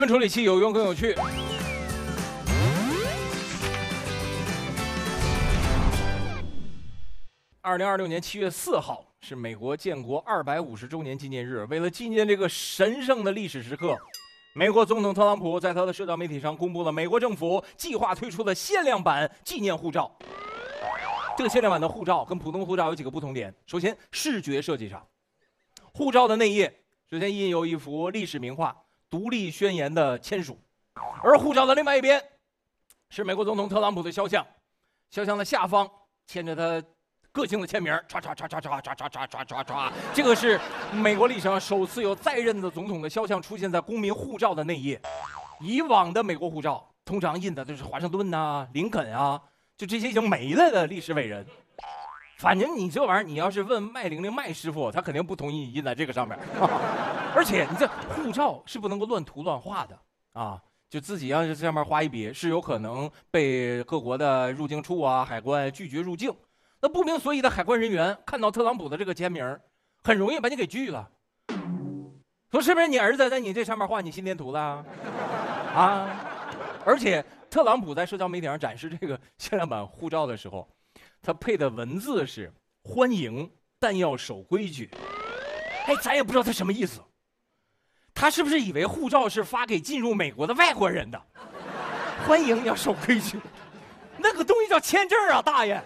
更处理器有用更有趣。2026年7月4号是美国建国250周年纪念日。为了纪念这个神圣的历史时刻，美国总统特朗普在他的社交媒体上公布了美国政府计划推出的限量版纪念护照。这个限量版的护照跟普通护照有几个不同点。首先，视觉设计上，护照的内页首先印有一幅历史名画《独立宣言》的签署，而护照的另外一边是美国总统特朗普的肖像，肖像的下方牵着他个性的签名，唰唰唰唰唰唰唰唰唰唰唰。这个是美国历史上首次有在任的总统的肖像出现在公民护照的内页。以往的美国护照通常印的都是华盛顿啊、林肯啊，就这些已经没了的历史伟人。反正你这玩意儿，你要是问麦玲玲麦师傅，他肯定不同意你印在这个上面。而且你这护照是不能够乱涂乱画的啊，就自己要是上面画一笔，是有可能被各国的入境处啊、海关拒绝入境。那不明所以的海关人员看到特朗普的这个签名，很容易把你给拒了。说是不是你儿子在你这上面画你心电图了？啊！而且特朗普在社交媒体上展示这个限量版护照的时候，他配的文字是“欢迎，但要守规矩”。哎，咱也不知道他什么意思。他是不是以为护照是发给进入美国的外国人的？欢迎要守规矩，那个东西叫签证啊，大爷！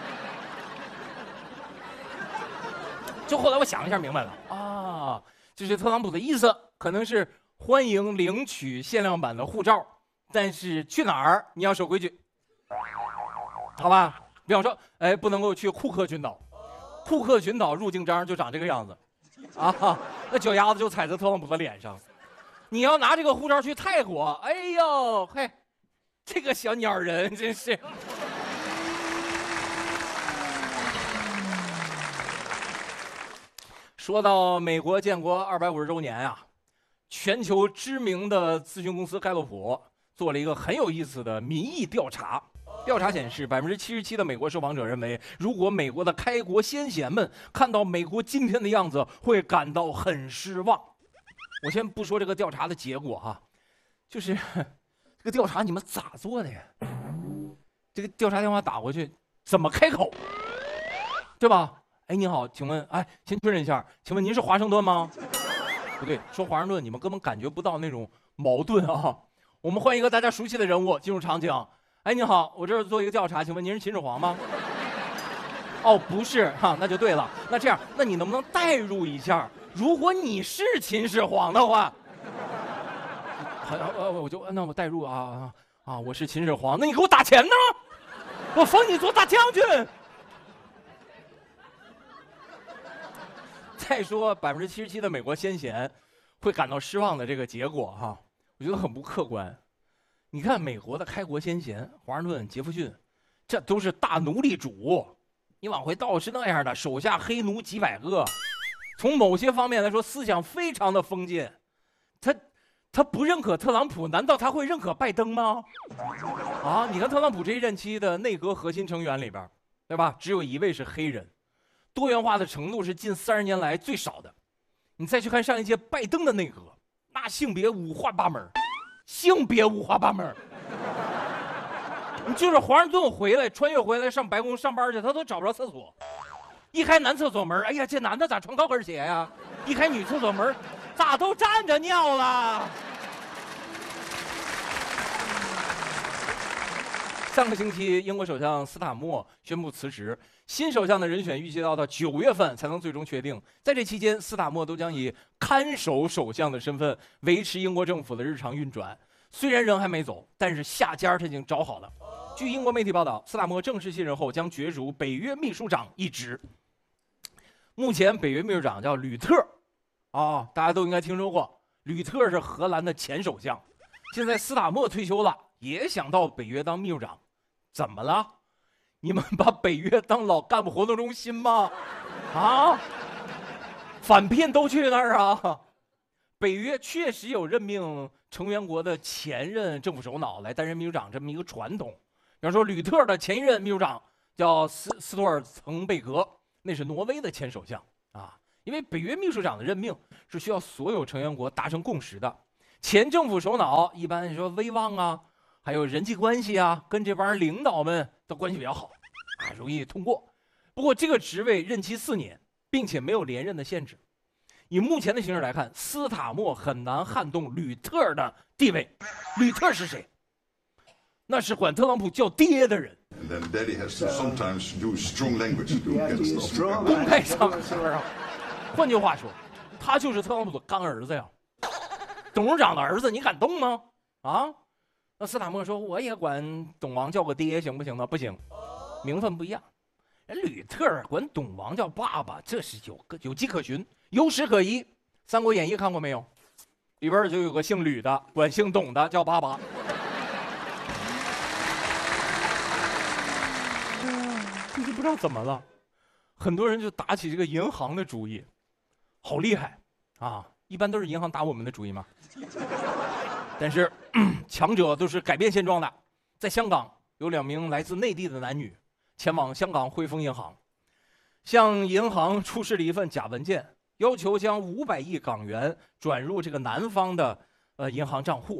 就后来我想一下明白了啊，就是特朗普的意思可能是欢迎领取限量版的护照，但是去哪儿你要守规矩，好吧？比方说，哎，不能够去库克群岛，库克群岛入境章就长这个样子，啊，那脚丫子就踩在特朗普的脸上。你要拿这个护照去泰国，哎呦嘿，这个小鸟人真是。说到美国建国250周年啊，全球知名的咨询公司盖洛普做了一个很有意思的民意调查。调查显示，77%的美国受访者认为，如果美国的开国先贤们看到美国今天的样子，会感到很失望。我先不说这个调查的结果哈，就是这个调查你们咋做的呀？这个调查电话打过去怎么开口，对吧？哎，你好，请问，哎，先确认一下，请问您是华盛顿吗？不对，说华盛顿你们根本感觉不到那种矛盾啊。我们换一个大家熟悉的人物进入场景。哎，你好，我这是做一个调查，请问您是秦始皇吗？哦，不是哈，那就对了。那这样，那你能不能代入一下，如果你是秦始皇的话？我就那我代入啊，我是秦始皇，那你给我打钱呢？我封你做大将军。再说77%的美国先贤会感到失望的这个结果哈，我觉得很不客观。你看美国的开国先贤华盛顿、杰弗逊，这都是大奴隶主，你往回倒是那样的，手下黑奴几百个，从某些方面来说思想非常的封建。他不认可特朗普，难道他会认可拜登吗？啊，你看特朗普这一任期的内阁核心成员里边，对吧？只有1位是黑人。多元化的程度是近30年来最少的。你再去看上一届拜登的内阁，那性别五花八门，性别五花八门。你就是华盛顿回来，穿越回来上白宫上班去，他都找不着厕所。一开男厕所门，哎呀，这男的咋穿高跟鞋呀？一开女厕所门，咋都站着尿了？上个星期，英国首相斯塔默宣布辞职，新首相的人选预计到9月份才能最终确定。在这期间，斯塔默都将以看守首相的身份维持英国政府的日常运转。虽然人还没走，但是下家他已经找好了。据英国媒体报道，斯塔默正式卸任后将角逐北约秘书长一职。目前北约秘书长叫吕特，大家都应该听说过。吕特是荷兰的前首相，现在斯塔默退休了，也想到北约当秘书长。怎么了？你们把北约当老干部活动中心吗？啊，反聘都去那儿啊！北约确实有任命成员国的前任政府首脑来担任秘书长这么一个传统。比方说，吕特的前一任秘书长叫斯托尔滕贝格，那是挪威的前首相啊。因为北约秘书长的任命是需要所有成员国达成共识的。 前政府首脑一般说威望啊，还有人际关系啊，跟这帮领导们的关系比较好，容易通过。不过这个职位任期4年，并且没有连任的限制。以目前的形势来看，斯塔默很难撼动吕特的地位。吕特是谁？那是管特朗普叫爹的人。公开场合上，换句话说，他就是特朗普的干儿子呀。董事长的儿子，你敢动吗？啊？那斯塔默说，我也管董王叫个爹，行不行呢？不行，名分不一样。人吕特管董王叫爸爸，这是有迹可循，有史可依。《三国演义》看过没有？里边就有个姓吕的，管姓董的叫爸爸。最近不知道怎么了，很多人就打起这个银行的主意，好厉害啊！一般都是银行打我们的主意嘛。但是强者都是改变现状的。在香港有2名来自内地的男女前往香港汇丰银行，向银行出示了一份假文件，要求将500亿港元转入这个男方的银行账户。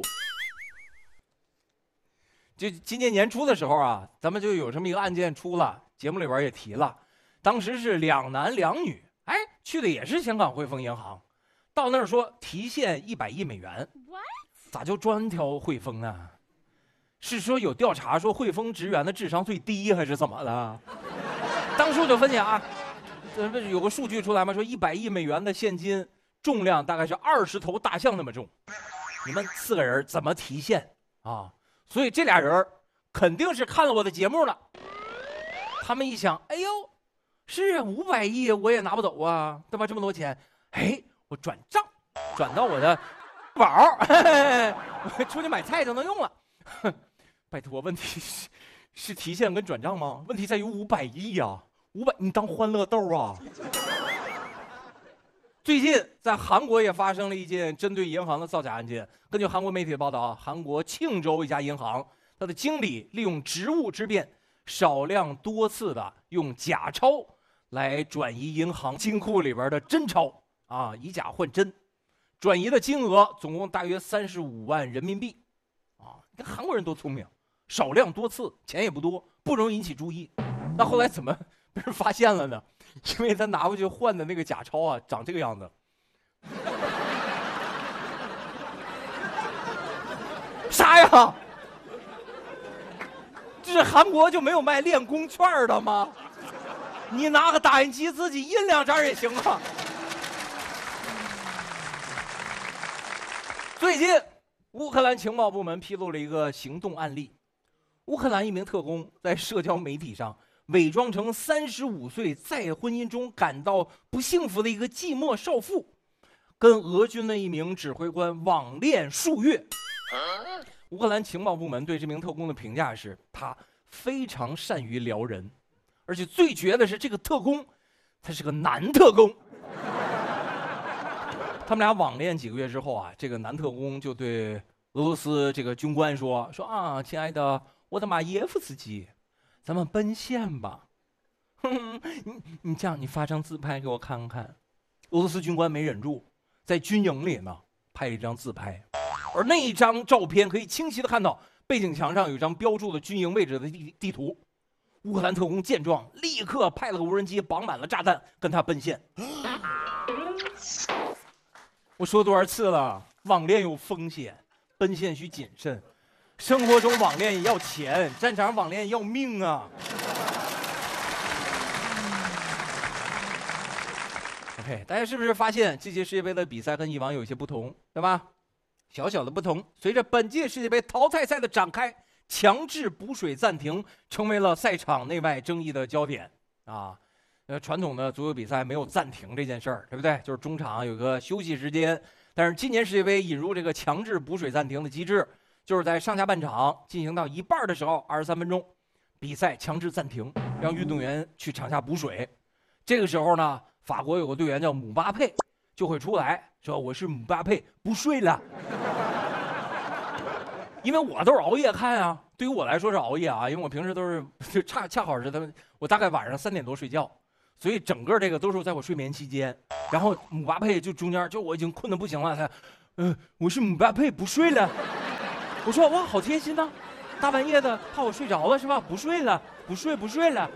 就今年年初的时候啊，咱们就有这么一个案件出了，节目里边也提了，当时是2男2女，去的也是香港汇丰银行，到那儿说提现100亿美元，咋就专挑汇丰呢？是说有调查说汇丰职员的智商最低，还是怎么了？当初就分析啊，有个数据出来嘛，说100亿美元的现金重量大概是20头大象那么重，你们4个人怎么提现啊？所以这俩人肯定是看了我的节目了。他们一想，哎呦，是500亿我也拿不走啊，对吧？这么多钱，我转账转到我的宝，我出去买菜就能用了。拜托，问题是提现跟转账吗？问题在于500亿呀，500，你当欢乐豆啊？最近在韩国也发生了一件针对银行的造假案件。根据韩国媒体的报道，韩国庆州一家银行，它的经理利用职务之便，少量多次的用假钞来转移银行金库里边的真钞啊，以假换真，转移的金额总共大约35万人民币啊！你看韩国人多聪明，少量多次，钱也不多，不容易引起注意。那后来怎么被人发现了呢？因为他拿回去换的那个假钞啊，长这个样子。啥呀？这韩国就没有卖练功券的吗？你拿个打印机自己印2张也行啊。最近，乌克兰情报部门披露了一个行动案例：乌克兰一名特工在社交媒体上伪装成35岁在婚姻中感到不幸福的一个寂寞少妇，跟俄军的一名指挥官网恋数月。乌克兰情报部门对这名特工的评价是，他非常善于撩人，而且最绝的是这个特工，他是个男特工。他们俩网恋几个月之后啊，这个男特工就对俄罗斯这个军官说啊，亲爱的，我的马耶夫斯基，咱们奔现吧。你这样，你发张自拍给我看看。俄罗斯军官没忍住，在军营里呢拍了一张自拍，而那一张照片可以清晰的看到背景墙上有一张标注了军营位置的地图。乌克兰特工见状，立刻派了个无人机绑满了炸弹跟他奔现。我说多少次了，网恋有风险，奔现需谨慎。生活中网恋也要钱，战场网恋要命啊。OK， 大家是不是发现这届世界杯的比赛跟以往有一些不同，对吧？小小的不同。随着本届世界杯淘汰赛的展开，强制补水暂停成为了赛场内外争议的焦点啊。传统的足球比赛没有暂停这件事儿，对不对？就是中场有个休息时间。但是今年世界杯引入这个强制补水暂停的机制，就是在上下半场进行到一半的时候，23分钟，比赛强制暂停，让运动员去场下补水。这个时候呢，法国有个队员叫姆巴佩，就会出来说：“我是姆巴佩，不睡了。”因为我都是熬夜看啊，对于我来说是熬夜啊，因为我平时都是就恰好是我大概晚上3点多睡觉。所以整个这个都是在我睡眠期间，然后姆巴佩就中间就我已经困得不行了，他我是姆巴佩，不睡了。我说哇，好贴心呐，大半夜的怕我睡着了是吧？不睡了，不睡了。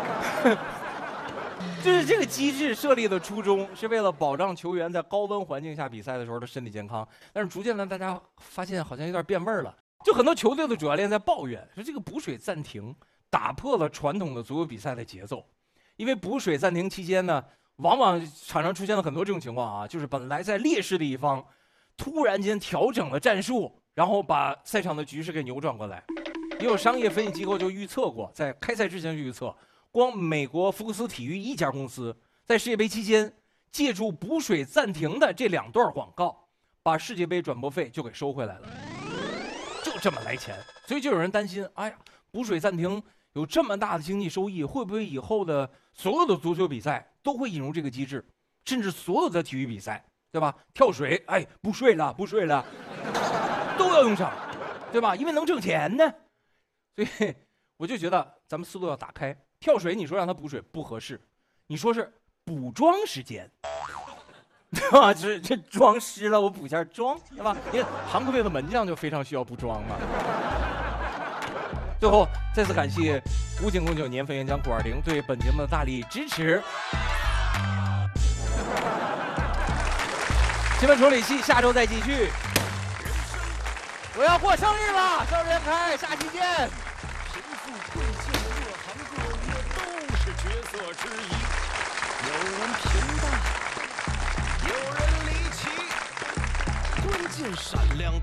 就是这个机制设立的初衷是为了保障球员在高温环境下比赛的时候的身体健康，但是逐渐呢，大家发现好像有点变味儿了。就很多球队的主教练在抱怨说，这个补水暂停打破了传统的足球比赛的节奏。因为补水暂停期间呢，往往场上出现了很多这种情况啊，就是本来在劣势的一方，突然间调整了战术，然后把赛场的局势给扭转过来。也有商业分析机构就预测过，在开赛之前就预测，光美国福克斯体育一家公司在世界杯期间借助补水暂停的这2段广告，把世界杯转播费就给收回来了，就这么来钱。所以就有人担心，哎呀，补水暂停有这么大的经济收益，会不会以后的所有的足球比赛都会引入这个机制，甚至所有的体育比赛，对吧？跳水，哎，不睡了，都要用上，对吧？因为能挣钱呢。所以我就觉得咱们思路要打开。跳水，你说让他补水不合适，你说是补妆时间，对吧？这妆湿了，我补一下妆，对吧？因为航空队的门将就非常需要补妆嘛。最后再次感谢古井贡酒年份原浆520对本节目的大力支持。新闻处理器下周再继续。我要过生日了，生日宴开，下期见。 神父贵贱各行各业都是角色之一，有人平淡，有人离奇，关键闪亮。